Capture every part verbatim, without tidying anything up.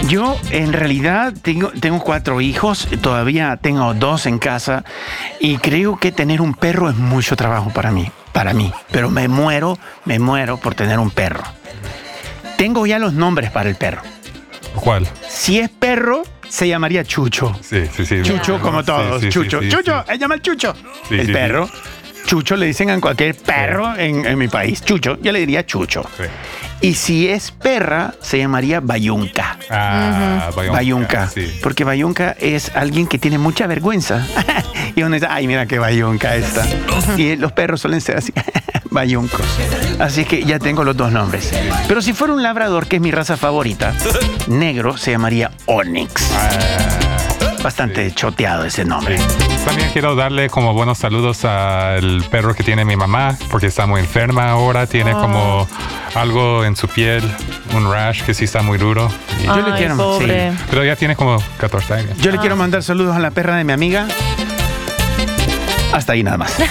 Yo en realidad tengo, tengo cuatro hijos, todavía tengo dos en casa y creo que tener un perro es mucho trabajo para mí, para mí. Pero me muero, me muero por tener un perro. Tengo ya los nombres para el perro. ¿Cuál? Si es perro, se llamaría Chucho. Sí, sí, sí. Chucho como todos, Sí, sí, Chucho. sí, sí, Chucho, sí. él llama el Chucho. Sí, el sí, perro. sí. Chucho le dicen a cualquier perro en, en mi país. Chucho, yo le diría Chucho. Sí. Y si es perra, se llamaría Bayunca. Ah, uh-huh. Bayunca. Bayunca. Sí. Porque Bayunca es alguien que tiene mucha vergüenza. Y uno dice, ay, mira qué Bayunca esta. Y los perros suelen ser así, bayuncos. Así que ya tengo los dos nombres. Pero si fuera un labrador, que es mi raza favorita, negro, se llamaría Onyx. Ah, Bastante sí. choteado ese nombre. Sí. También quiero darle como buenos saludos al perro que tiene mi mamá, porque está muy enferma ahora, tiene oh. como algo en su piel, un rash que sí está muy duro. Y yo Ay, le quiero, pobre. Sí. Pero ya tiene como catorce años. Yo le ah. quiero mandar saludos a la perra de mi amiga. Hasta ahí nada más.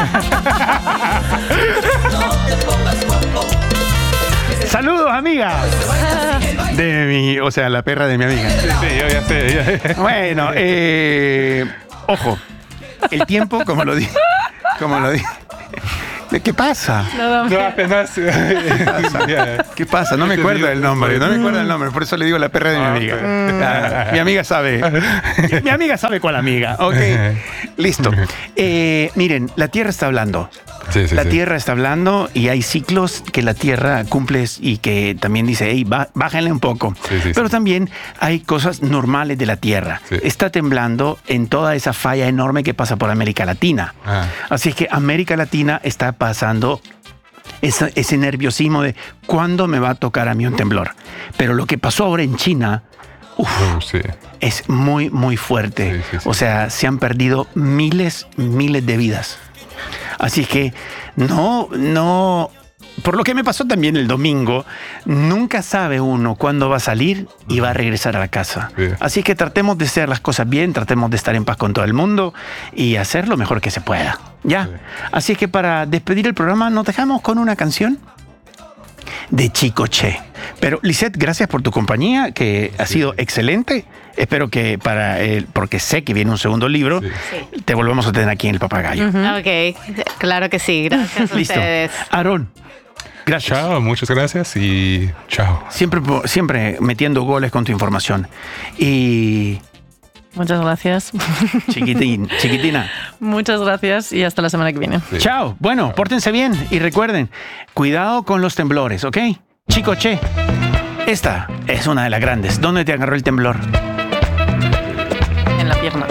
Saludos, amiga. De mi, o sea, la perra de mi amiga. Sí, sí, yo ya sé. Ya. Bueno, eh, ojo, el tiempo, como lo dije, como lo dije. ¿Qué pasa? No, no apenas. ¿Qué pasa? No me acuerdo del nombre, no me acuerdo del nombre, por eso le digo la perra de mi amiga. Ah, mi amiga sabe. Mi amiga sabe cuál amiga. Ok, listo. Eh, miren, la Tierra está hablando. Sí, sí, la sí. Tierra está hablando y hay ciclos que la Tierra cumple y que también dice, hey, bájenle un poco. Sí, sí, Pero sí. también hay cosas normales de la Tierra. Sí. Está temblando en toda esa falla enorme que pasa por América Latina. Ah. Así es que América Latina está pasando ese, ese nerviosismo de ¿cuándo me va a tocar a mí un temblor? Pero lo que pasó ahora en China... Uf, uh, sí. es muy, muy fuerte. Sí, sí, sí. O sea, se han perdido miles, miles de vidas. Así que no, no, por lo que me pasó también el domingo, nunca sabe uno cuándo va a salir y va a regresar a la casa. Sí. Así que tratemos de hacer las cosas bien, tratemos de estar en paz con todo el mundo y hacer lo mejor que se pueda. ¿Ya? Sí. Así que para despedir el programa nos dejamos con una canción de Chico Che. Pero Lisette, gracias por tu compañía, que ha sido sí. excelente. Espero que para él, porque sé que viene un segundo libro, sí. te volvamos a tener aquí en El Papagayo. Uh-huh. Ok, claro que sí. Gracias a Listo. ustedes. Aarón, gracias. Chao, muchas gracias y chao. Siempre, siempre metiendo goles con tu información. Y... Muchas gracias. Chiquitín, chiquitina. Muchas gracias y hasta la semana que viene. Sí. Chao. Bueno, chao. Pórtense bien y recuerden, cuidado con los temblores, ¿ok? Chico Che, esta es una de las grandes. ¿Dónde te agarró el temblor? En la pierna.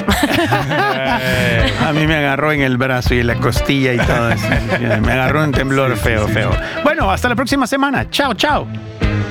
A mí me agarró en el brazo y en la costilla y todo eso. Me agarró un temblor feo, feo. Bueno, hasta la próxima semana. Chao, chao.